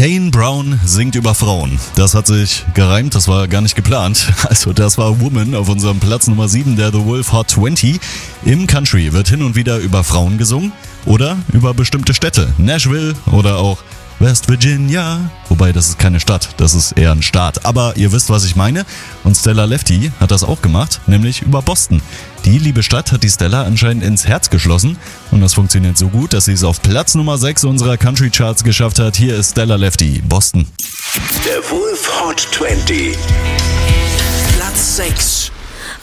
Kane Brown singt über Frauen. Das hat sich gereimt, das war gar nicht geplant. Also das war Woman auf unserem Platz Nummer 7 der The Wolf Hot 20. Im Country wird hin und wieder über Frauen gesungen oder über bestimmte Städte. Nashville oder auch West Virginia. Wobei, das ist keine Stadt, das ist eher ein Staat. Aber ihr wisst, was ich meine. Und Stella Lefty hat das auch gemacht, nämlich über Boston. Die liebe Stadt hat die Stella anscheinend ins Herz geschlossen. Und das funktioniert so gut, dass sie es auf Platz Nummer 6 unserer Country Charts geschafft hat. Hier ist Stella Lefty, Boston. The Wolf Hot 20. Platz 6.